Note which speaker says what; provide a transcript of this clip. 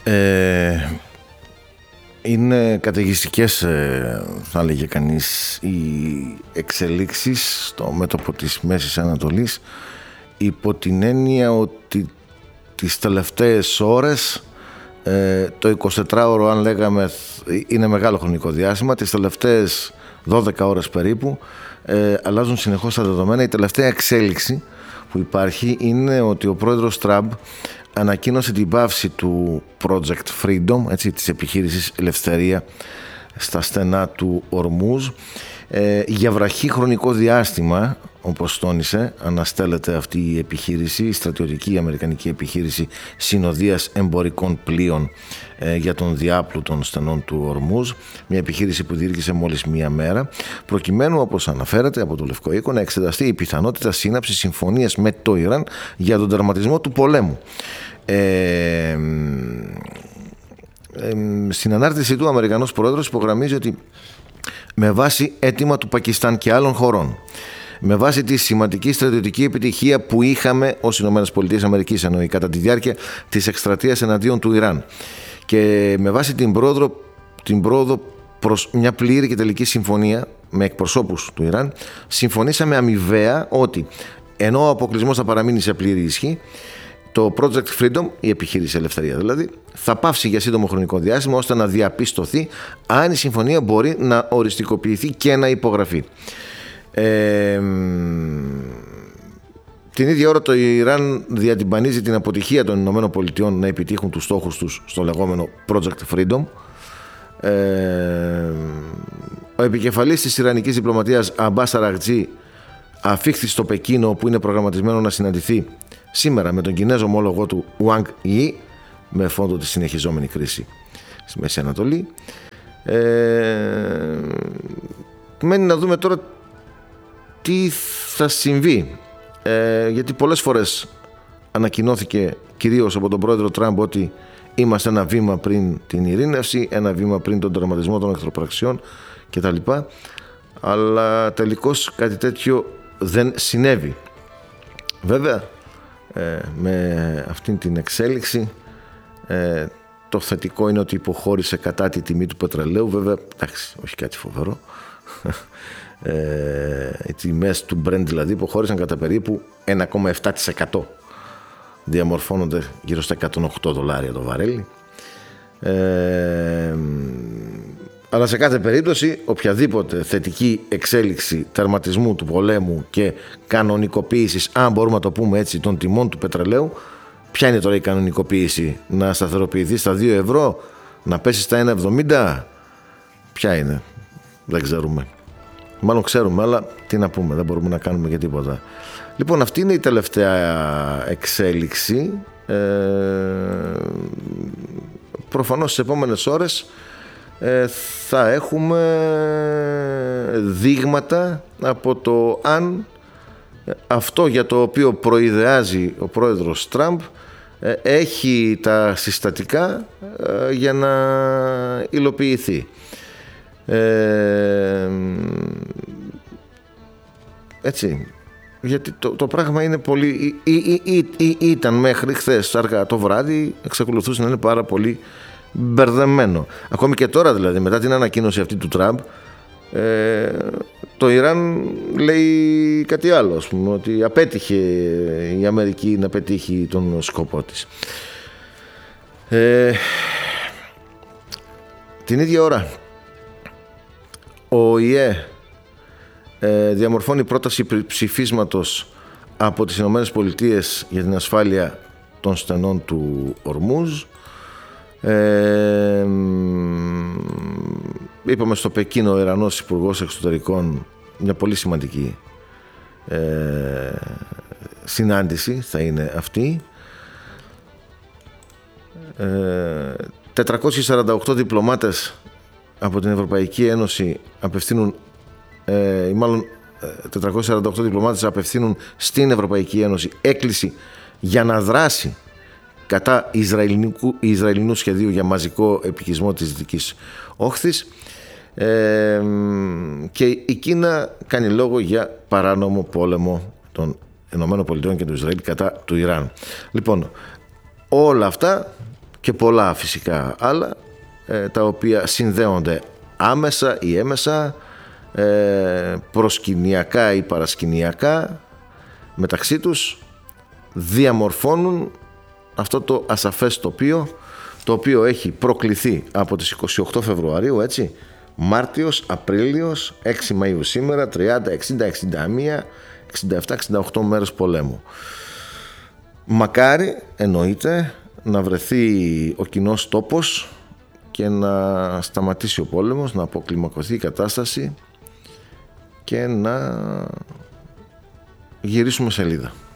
Speaker 1: Είναι καταιγιστικές, θα έλεγε κανείς, οι εξελίξεις στο μέτωπο της Μέσης Ανατολής, υπό την έννοια ότι τις τελευταίες ώρες, το 24ωρο, αν λέγαμε, είναι μεγάλο χρονικό διάστημα, τις τελευταίες 12 ώρες περίπου αλλάζουν συνεχώς τα δεδομένα. Η τελευταία εξέλιξη που υπάρχει είναι ότι ο πρόεδρος Τραμπ ανακοίνωσε την πάυση του Project Freedom, έτσι, της επιχείρησης Ελευθερία στα στενά του Ορμούζ, για βραχή χρονικό διάστημα. Όπως τόνισε, αναστέλλεται αυτή η επιχείρηση, η στρατιωτική αμερικανική επιχείρηση συνοδείας εμπορικών πλοίων για τον διάπλου των στενών του Ορμούζ, μια επιχείρηση που διήρκησε μόλις μία μέρα, προκειμένου, όπως αναφέρεται από το Λευκό Οίκο, να εξεταστεί η πιθανότητα σύναψης συμφωνίας με το Ιράν για τον τερματισμό του πολέμου. Στην ανάρτησή του, ο Αμερικανός Πρόεδρος υπογραμμίζει ότι με βάση αίτημα του Πακιστάν και άλλων χωρών, με βάση τη σημαντική στρατιωτική επιτυχία που είχαμε ως ΗΠΑ, εννοεί, κατά τη διάρκεια της εκστρατείας εναντίον του Ιράν, και με βάση την πρόοδο προς μια πλήρη και τελική συμφωνία με εκπροσώπους του Ιράν, συμφωνήσαμε αμοιβαία ότι ενώ ο αποκλεισμός θα παραμείνει σε πλήρη ισχύ, το Project Freedom, η επιχείρηση Ελευθερία δηλαδή, θα πάυσει για σύντομο χρονικό διάστημα ώστε να διαπιστωθεί αν η συμφωνία μπορεί να οριστικοποιηθεί και να υπογραφεί. Την ίδια ώρα το Ιράν διατυμπανίζει την αποτυχία των ΗΠΑ να επιτύχουν τους στόχους τους στο λεγόμενο Project Freedom. Ο επικεφαλής της Ιρανικής διπλωματίας Αμπάς Αραγτζή αφήχθη στο Πεκίνο, όπου είναι προγραμματισμένο να συναντηθεί σήμερα με τον Κινέζο ομόλογο του Ουάνγκ Ι, με φόντο τη συνεχιζόμενη κρίση στη Μέση Ανατολή. Μένει να δούμε τώρα τι θα συμβεί, γιατί πολλές φορές ανακοινώθηκε, κυρίως από τον πρόεδρο Τραμπ, ότι είμαστε ένα βήμα πριν την ειρήνευση, ένα βήμα πριν τον τερματισμό των εχθροπραξιών κτλ. Αλλά τελικώς κάτι τέτοιο δεν συνέβη. Βέβαια, με αυτήν την εξέλιξη, το θετικό είναι ότι υποχώρησε κατά τη τιμή του πετρελαίου. Βέβαια, εντάξει, όχι κάτι φοβερό. Οι τιμές του Brent δηλαδή υποχώρησαν κατά περίπου 1,7%. Διαμορφώνονται γύρω στα $108 το βαρέλι. Αλλά σε κάθε περίπτωση, οποιαδήποτε θετική εξέλιξη τερματισμού του πολέμου και κανονικοποίησης, αν μπορούμε να το πούμε έτσι, των τιμών του πετρελαίου. Ποια είναι τώρα η κανονικοποίηση? Να σταθεροποιηθεί στα 2 ευρώ, να πέσει στα 1,70? Ποια είναι? Δεν ξέρουμε. Μάλλον ξέρουμε, αλλά τι να πούμε, δεν μπορούμε να κάνουμε και τίποτα. Λοιπόν, αυτή είναι η τελευταία εξέλιξη. Προφανώς στις επόμενες ώρες θα έχουμε δείγματα από το αν αυτό για το οποίο προειδεάζει ο πρόεδρος Τραμπ έχει τα συστατικά για να υλοποιηθεί. Έτσι, γιατί το πράγμα είναι πολύ, ήταν μέχρι χθες αργά το βράδυ, εξακολουθούσε να είναι πάρα πολύ μπερδεμένο. Ακόμη και τώρα δηλαδή, μετά την ανακοίνωση αυτή του Τραμπ, το Ιράν λέει κάτι άλλο, ας πούμε, ότι απέτυχε η Αμερική να πετύχει τον σκοπό της. Την ίδια ώρα ο ΟΗΕ διαμορφώνει πρόταση ψηφίσματος από τις Ηνωμένες Πολιτείες για την ασφάλεια των στενών του Ορμούζ. Είπαμε στο Πεκίνο, ο Ιρανός Υπουργός Εξωτερικών, μια πολύ σημαντική συνάντηση θα είναι αυτή. 448 διπλωμάτες από την Ευρωπαϊκή Ένωση απευθύνουν, ή μάλλον 448 διπλωμάτες απευθύνουν στην Ευρωπαϊκή Ένωση έκκληση για να δράσει κατά Ισραηλινού σχεδίου για μαζικό επικισμό της Δυτικής Όχθης, και η Κίνα κάνει λόγο για παράνομο πόλεμο των ΗΠΑ και του Ισραήλ κατά του Ιράν. Λοιπόν, όλα αυτά και πολλά φυσικά άλλα, τα οποία συνδέονται άμεσα ή έμεσα, προσκηνιακά ή παρασκηνιακά μεταξύ τους, διαμορφώνουν αυτό το ασαφές τοπίο, το οποίο έχει προκληθεί από τις 28 Φεβρουαρίου, έτσι, Μάρτιος, Απρίλιος, 6 Μαΐου σήμερα, 30, 60, 61, 67, 68 μέρες πολέμου. Μακάρι, εννοείται, να βρεθεί ο κοινός τόπος και να σταματήσει ο πόλεμος, να αποκλιμακωθεί η κατάσταση και να γυρίσουμε σελίδα.